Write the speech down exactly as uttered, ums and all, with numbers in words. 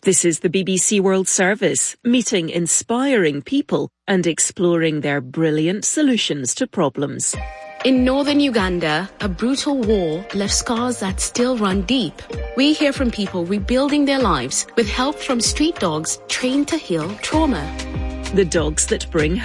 This is the B B C World Service, meeting inspiring people and exploring their brilliant solutions to problems. In northern Uganda, a brutal war left scars that still run deep. We hear from people rebuilding their lives with help from street dogs trained to heal trauma. The dogs that bring